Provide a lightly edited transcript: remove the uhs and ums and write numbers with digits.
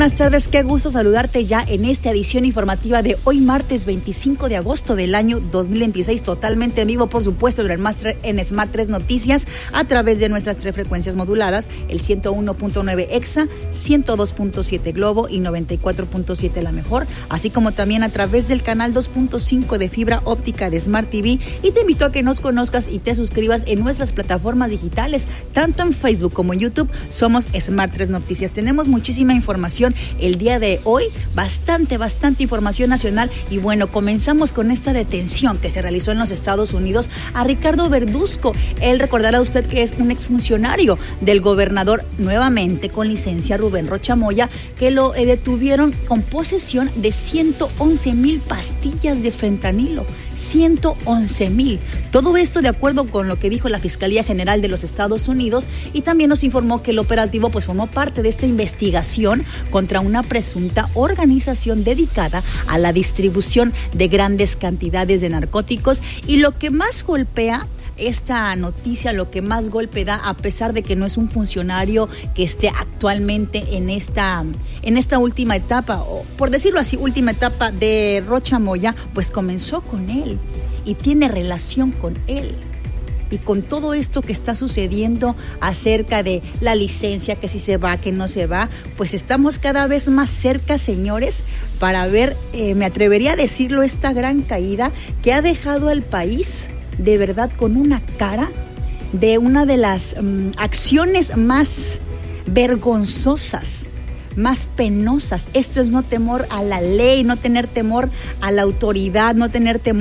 buenas tardes, qué gusto saludarte ya en esta edición informativa de hoy martes 25 de agosto del año 2026, totalmente en vivo, por supuesto, en Smart 3 Noticias, a través de nuestras 3 frecuencias moduladas, el 101.9 EXA, 102.7 Globo y 94.7 La Mejor, así como también a través del canal 2.5 de fibra óptica de Smart TV, y te invito a que nos conozcas y te suscribas en nuestras plataformas digitales, tanto en Facebook como en YouTube. Somos Smart 3 Noticias. Tenemos muchísima información el día de hoy, bastante información nacional, y bueno, comenzamos con esta detención que se realizó en los Estados Unidos a Ricardo Verduzco. Él, recordará usted que es un exfuncionario del gobernador, nuevamente con licencia, Rubén Rocha Moya, que lo detuvieron con posesión de 111,000 pastillas de fentanilo. 111,000. Todo esto de acuerdo con lo que dijo la Fiscalía General de los Estados Unidos, y también nos informó que el operativo pues formó parte de esta investigación contra una presunta organización dedicada a la distribución de grandes cantidades de narcóticos. Y lo que más golpea esta noticia, lo que más golpe da, a pesar de que no es un funcionario que esté actualmente en esta última etapa, o por decirlo así, última etapa de Rocha Moya, pues comenzó con él y tiene relación con él. Y con todo esto que está sucediendo acerca de la licencia, que si se va, que no se va, pues estamos cada vez más cerca, señores, para ver, me atrevería a decirlo, esta gran caída que ha dejado al país de verdad con una cara de una de las acciones más vergonzosas, más penosas. Esto es no temor a la ley, no tener temor a la autoridad, no tener temor